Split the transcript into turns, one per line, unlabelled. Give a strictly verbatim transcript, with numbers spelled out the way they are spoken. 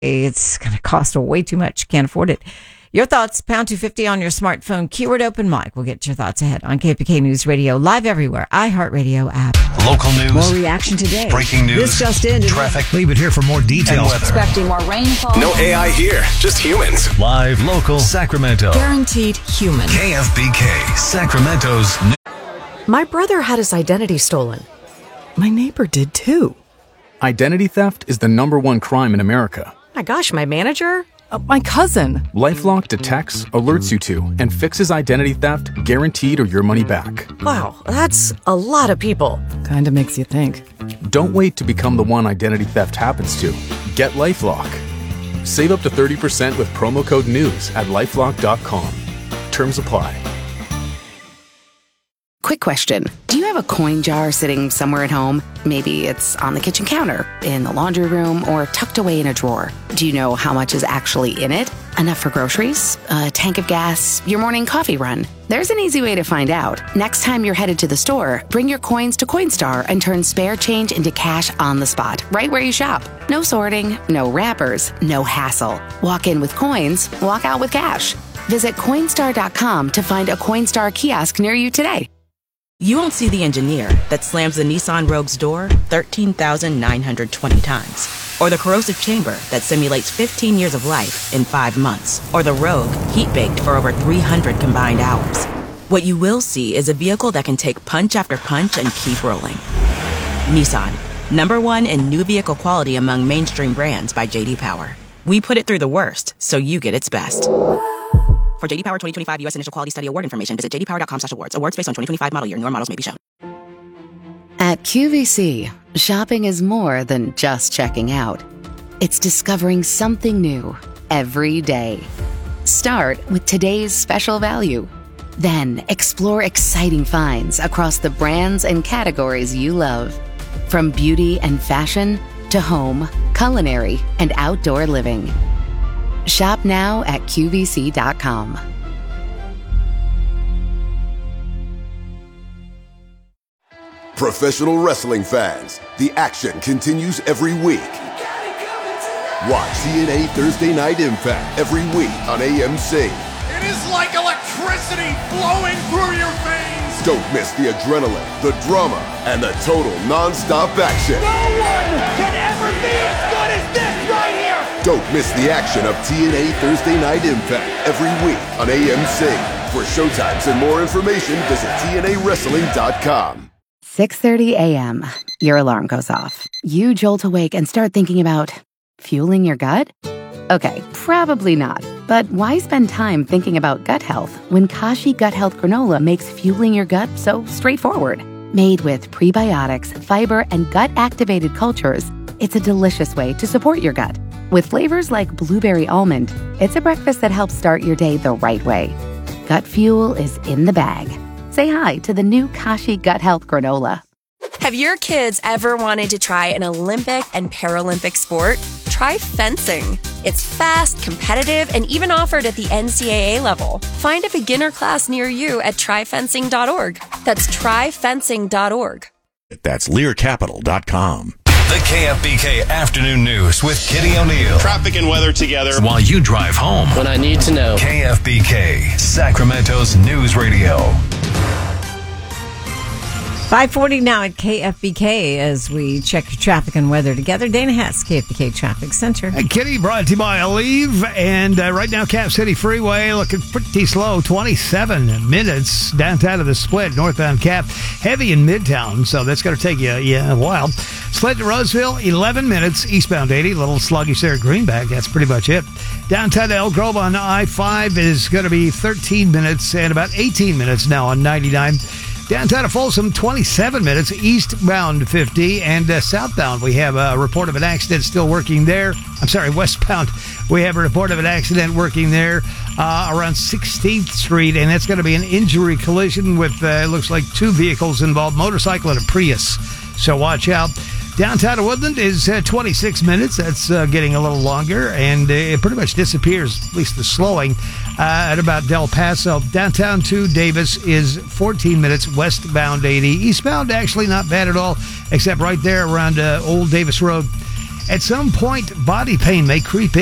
It's going to cost way too much. Can't afford it. Your thoughts, pound two fifty on your smartphone, keyword open mic. We'll get your thoughts ahead on K F B K News Radio, live everywhere, iHeartRadio app.
Local news.
More reaction today.
Breaking news.
This just in.
Traffic.
Leave it here for more details.
Expecting more rainfall.
No A I here, just humans.
Live, local, Sacramento.
Guaranteed human.
K F B K, Sacramento's.
My brother had his identity stolen. My neighbor did too.
Identity theft is the number one crime in America.
My gosh, my manager? Uh, my cousin.
LifeLock detects, alerts you to, and fixes identity theft guaranteed or your money back.
Wow, that's a lot of people. Kinda makes you think.
Don't wait to become the one identity theft happens to. Get LifeLock. Save up to thirty percent with promo code NEWS at lifelock dot com. Terms apply.
Quick question. Do you have a coin jar sitting somewhere at home? Maybe it's on the kitchen counter, in the laundry room, or tucked away in a drawer. Do you know how much is actually in it? Enough for groceries? A tank of gas? Your morning coffee run? There's an easy way to find out. Next time you're headed to the store, bring your coins to Coinstar and turn spare change into cash on the spot, right where you shop. No sorting, no wrappers, no hassle. Walk in with coins, walk out with cash. Visit Coinstar dot com to find a Coinstar kiosk near you today.
You won't see the engineer that slams the Nissan Rogue's door thirteen thousand nine hundred twenty times. Or the corrosive chamber that simulates fifteen years of life in five months. Or the Rogue heat-baked for over three hundred combined hours. What you will see is a vehicle that can take punch after punch and keep rolling. Nissan, number one in new vehicle quality among mainstream brands by J D Power. We put it through the worst, so you get its best. For J D Power twenty twenty-five U S Initial Quality Study Award information, visit j d power dot com slash awards. Awards based on twenty twenty-five model year. Newer models may be shown.
At Q V C, shopping is more than just checking out. It's discovering something new every day. Start with today's special value. Then explore exciting finds across the brands and categories you love. From beauty and fashion to home, culinary, and outdoor living. Shop now at Q V C dot com.
Professional wrestling fans, the action continues every week. Watch T N A Thursday Night Impact every week on A M C.
It is like electricity flowing through your veins.
Don't miss the adrenaline, the drama, and the total non-stop action.
No one can ever be as good as this right here.
Don't miss the action of T N A Thursday Night Impact every week on A M C. For showtimes and more information, visit T N A wrestling dot com.
six thirty a.m. Your alarm goes off. You jolt awake and start thinking about fueling your gut? Okay, probably not. But why spend time thinking about gut health when Kashi Gut Health Granola makes fueling your gut so straightforward? Made with prebiotics, fiber, and gut-activated cultures, it's a delicious way to support your gut. With flavors like blueberry almond, it's a breakfast that helps start your day the right way. Gut fuel is in the bag. Say hi to the new Kashi Gut Health Granola.
Have your kids ever wanted to try an Olympic and Paralympic sport? Try fencing. It's fast, competitive, and even offered at the N C double A level. Find a beginner class near you at try fencing dot org. That's try fencing dot org.
That's lear capital dot com.
The K F B K Afternoon News with Kitty O'Neill.
Traffic and weather together
While you drive home.
When I need to know.
K F B K, Sacramento's News Radio.
five forty now at K F B K as we check traffic and weather together. Dana Hess, K F B K Traffic Center.
Hey, Kitty, brought to you by Aleve. And uh, right now, Cap City Freeway looking pretty slow. twenty-seven minutes downtown of the split, northbound Cap. Heavy in Midtown, so that's going to take you yeah, a while. Split to Roseville, eleven minutes. Eastbound eighty, a little sluggish there at Greenback. That's pretty much it. Downtown to Elk Grove on I five is going to be thirteen minutes and about eighteen minutes now on ninety-nine. Downtown to Folsom, twenty-seven minutes, eastbound fifty, and uh, southbound we have a report of an accident still working there. I'm sorry, westbound we have a report of an accident working there uh, around sixteenth Street, and that's going to be an injury collision with, uh, it looks like two vehicles involved, motorcycle and a Prius, so watch out. Downtown to Woodland is uh, twenty-six minutes. That's uh, getting a little longer, and uh, it pretty much disappears, at least the slowing, uh, at about Del Paso. Downtown to Davis is fourteen minutes, westbound eighty. Eastbound, actually not bad at all, except right there around uh, Old Davis Road. At some point, body pain may creep in.